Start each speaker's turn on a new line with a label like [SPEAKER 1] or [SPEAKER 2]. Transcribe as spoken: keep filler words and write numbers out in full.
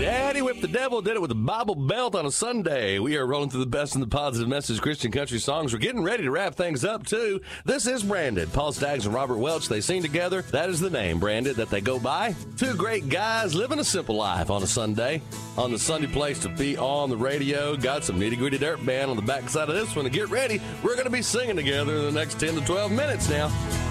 [SPEAKER 1] Daddy whipped the devil, did it with a Bible belt on a Sunday. We are rolling through the best in the positive message Christian country songs. We're getting ready to wrap things up, too. This is Branded. Paul Staggs and Robert Welch, they sing together. That is the name, Branded, that they go by. Two great guys living a simple life on a Sunday. On the Sunday place to be on the radio. Got some nitty-gritty dirt band on the backside of this one. To get ready, we're going to be singing together in the next ten to twelve minutes now.